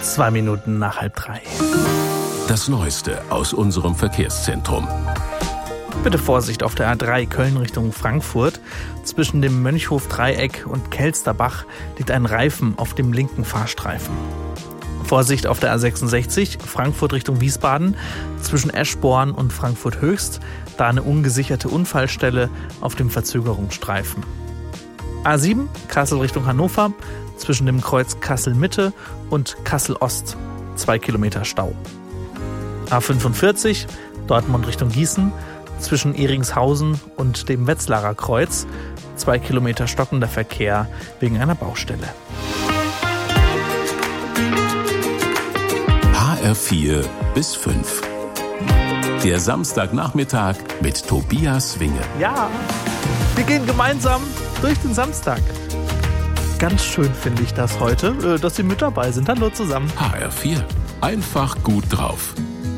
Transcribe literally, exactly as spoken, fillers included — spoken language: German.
Zwei Minuten nach halb drei. Das Neueste aus unserem Verkehrszentrum. Bitte Vorsicht auf der A drei Köln Richtung Frankfurt. Zwischen dem Mönchhof-Dreieck und Kelsterbach liegt ein Reifen auf dem linken Fahrstreifen. Vorsicht auf der A sechsundsechzig Frankfurt Richtung Wiesbaden. Zwischen Eschborn und Frankfurt Höchst, da eine ungesicherte Unfallstelle auf dem Verzögerungsstreifen. A sieben Kassel Richtung Hannover. Zwischen dem Kreuz Kassel-Mitte und Kassel-Ost. Zwei Kilometer Stau. A fünfundvierzig Dortmund Richtung Gießen. Zwischen Ehringshausen und dem Wetzlarer Kreuz. Zwei Kilometer stockender Verkehr wegen einer Baustelle. H R vier bis fünf. Der Samstagnachmittag mit Tobias Winge. Ja, wir gehen gemeinsam durch den Samstag. Ganz schön finde ich das heute, dass Sie mit dabei sind. Hallo zusammen. H R vier. Einfach gut drauf.